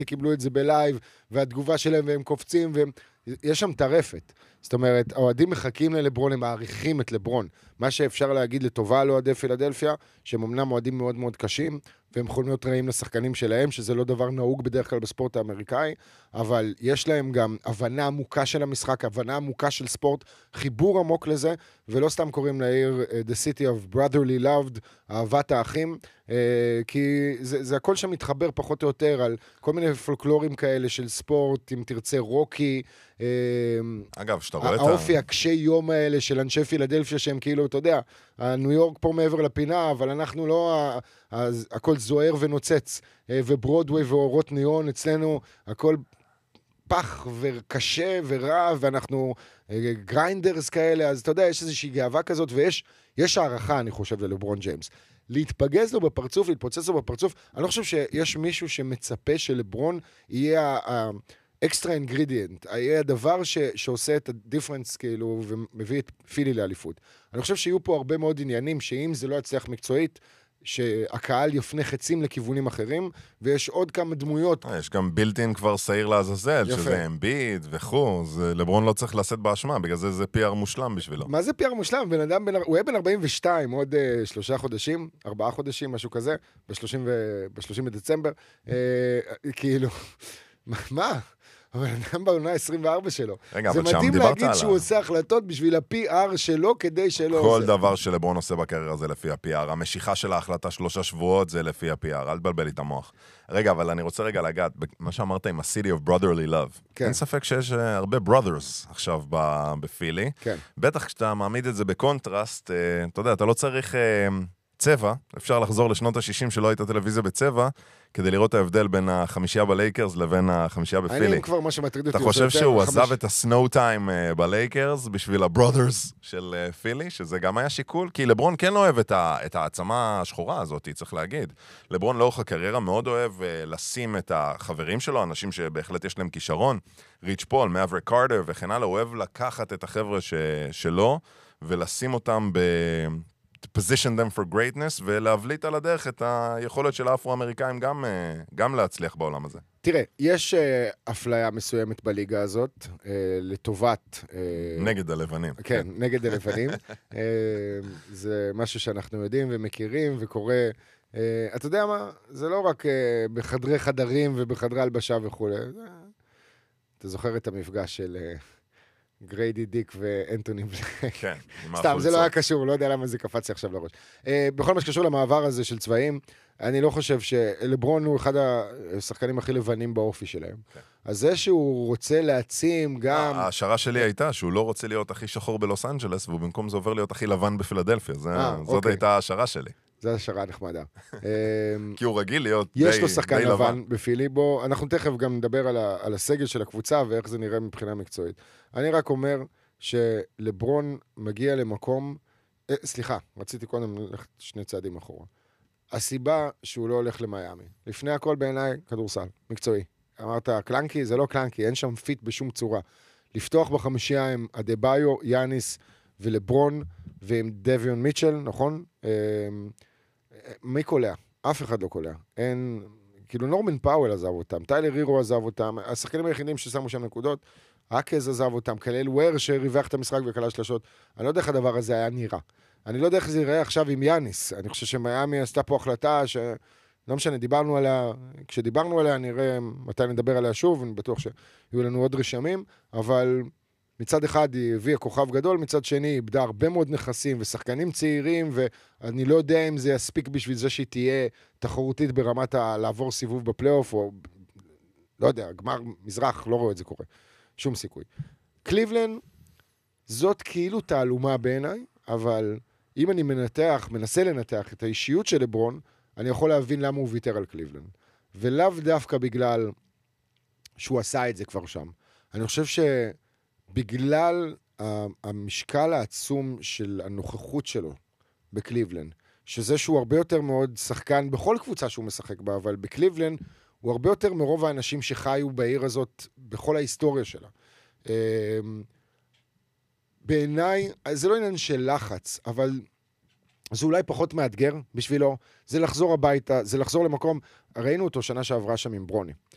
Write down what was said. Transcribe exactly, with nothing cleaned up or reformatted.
קיבלו את זה בלייב, והתגובה שלהם והם קופצים, ויש שם טרפת. זאת אומרת, האוהדים מחכים ללברון, הם מעריכים את לברון. מה שאפשר להגיד לטובה על אוהדי פילדלפיה, שהם אמנם אוהדים מאוד מאוד קשים, והם יכולים להיות רעים לשחקנים שלהם, שזה לא דבר נהוג בדרך כלל בספורט האמריקאי, אבל יש להם גם הבנה עמוקה של המשחק, הבנה עמוקה של ספורט, חיבור עמוק לזה, ולא סתם קוראים לעיר uh, The City of Brotherly Loved, אהבת האחים, uh, כי זה, זה הכל שם מתחבר פחות או יותר על כל מיני פולקלורים כאלה של ספורט, אם תרצה רוקי, uh, אגב, שאתה רואה את ה... האופי הקשי יום האלה של אנשי פילדלפיה שהם כאילו, אתה יודע, ניו יורק פה מעבר לפינה, אבל אנחנו לא, הכל זוהר ונוצץ, וברודווי ואורות ניאון, אצלנו הכל פח וקשה ורע, ואנחנו גריינדרס כאלה, אז אתה יודע, יש איזושהי גאווה כזאת, ויש יש הערכה, אני חושב, ללברון ג'יימס. להתפגז לו בפרצוף, להתפוצץ לו בפרצוף, אני לא חושב שיש מישהו שמצפה שלברון יהיה אקסטרה אינגרידיאנט, יהיה הדבר ש, שעושה את הדיפרנס כאילו, ומביא את פילי לאליפות. אני חושב שיהיו פה הרבה מאוד עניינים, שאם זה לא יצליח מקצועית, שהקהל יפנה חצים לכיוונים אחרים, ויש עוד כמה דמויות. יש גם בילטין כבר שעיר לעזאזל, שזה אמביד וכו', לברון לא צריך לשאת באשמה, בגלל זה זה פי אר מושלם בשבילו. מה זה פי אר מושלם? בן אדם, הוא יהיה בן ארבעים ושתיים, עוד uh, שלושה חודשים, ארבעה חודשים, משהו כזה, ב-שלושים בדצמבר, uh, כאילו, מה? אבל אדם בעונה עשרים וארבע שלו. רגע, זה מדהים להגיד שהוא עושה החלטות בשביל ה-פי אר שלו, כדי שלא... כל דבר שלברון עושה בקריירה זה לפי ה-פי אר. המשיכה של ההחלטה שלושה שבועות זה לפי ה-פי אר. אל תבלבל לי את המוח. רגע, אבל אני רוצה רגע לגעת, מה שאמרת עם ה-City of Brotherly Love. כן. אין ספק שיש הרבה brothers עכשיו בפילי. כן. בטח כשאתה מעמיד את זה בקונטרסט, אתה יודע, אתה לא צריך... צבע, אפשר לחזור לשנות ה-שישים שלא הייתה טלוויזיה בצבע, כדי לראות ההבדל בין החמישייה בלייקרס לבין החמישייה בפילי. אני כבר מה שמטריד אותי. אתה חושב שהוא עזב את הסנואו טיים בלייקרס בשביל הברוברס של פילי, שזה גם היה שיקול? כי לברון כן לא אוהב את העצמה השחורה הזאת, צריך להגיד. לברון לאורך הקריירה מאוד אוהב לשים את החברים שלו, אנשים שבהחלט יש להם כישרון, ריץ' פול, מאבריק קארטר וכן הלאה, הוא אוהב לקחת את החבר'ה שלו ולשים אותם ב... position them for greatness, ולהבליט על הדרך את היכולת של האפרו-אמריקאים גם, גם להצליח בעולם הזה. תראה, יש אפליה מסוימת בליגה הזאת, לטובת... נגד הלבנים. כן, נגד הלבנים. זה משהו שאנחנו יודעים ומכירים וקורא... אתה יודע מה? זה לא רק בחדרי חדרים ובחדרי הלבשה וכו'. אתה זוכר את המפגש של... גריידי דיק ואנטוני בלק. כן. סתם, זה לא היה קשור, לא יודע למה זה קפץ לי עכשיו לראש. בכל מה שקשור למעבר הזה של צבעים, אני לא חושב שלברון הוא אחד השחקנים הכי לבנים באופי שלהם. אז זה שהוא רוצה להעצים גם... ההשערה שלי הייתה שהוא לא רוצה להיות הכי שחור בלוס אנג'לס, והוא במקום זה עובר להיות הכי לבן בפילדלפיה. זאת הייתה ההשערה שלי. זו השערה נחמדה. כי הוא רגיל להיות די לבן. יש לו שחקן לבן בפילי, בו אנחנו תכף גם נדבר על הסגל של הקבוצה ואיך זה נראה מבחינה מקצועית. אני רק אומר שלברון מגיע למקום, אה, סליחה, רציתי קודם ללכת שני צעדים אחורה. הסיבה שהוא לא הולך למיימי. לפני הכל בעיניי כדורסל, מקצועי. אמרת, קלנקי, זה לא קלנקי, אין שם פיט בשום צורה. לפתוח בחמישייה עם אדבאיו, יאניס ולברון, ועם דוויון מיטשל, נכון? אה, מי קולע? אף אחד לא קולע. אין, כאילו נורמן פאוול עזב אותם, טיילר הירו עזב אותם, השחקנים היחידים ששמו שם נקודות, אקז עזב אותם, כלל וויר שריווח את המשחק וקלה שלשות. אני לא יודע איך הדבר הזה היה נראה. אני לא יודע איך זה יראה עכשיו עם יאניס. אני חושב שמיימי עשתה פה החלטה ש... לא משנה, דיברנו עליה, כשדיברנו עליה נראה מתי נדבר עליה שוב, אני בטוח שיהיו לנו עוד רשמים, אבל מצד אחד היא הביאה כוכב גדול, מצד שני היא איבדה הרבה מאוד נכסים ושחקנים צעירים, ואני לא יודע אם זה יספיק בשביל זה שהיא תהיה תחרותית ברמת ה... לעבור סיבוב בפלייאוף, או לא יודע, גמר מזרח, לא רואה את זה קורה. שום סיכוי. קליבלנד, זאת כאילו תעלומה בעיניי, אבל אם אני מנתח, מנסה לנתח את האישיות של לברון, אני יכול להבין למה הוא ויתר על קליבלנד. ולאו דווקא בגלל שהוא עשה את זה כבר שם. אני חושב שבגלל המשקל העצום של הנוכחות שלו בקליבלנד, שזה שהוא הרבה יותר מאוד שחקן בכל קבוצה שהוא משחק בה, אבל בקליבלנד הוא הרבה יותר מרוב האנשים שחיו בעיר הזאת בכל ההיסטוריה שלה. בעיניי, זה לא עניין של לחץ, אבל זה אולי פחות מאתגר בשבילו, זה לחזור הביתה, זה לחזור למקום, ראינו אותו שנה שעברה שם עם ברוני.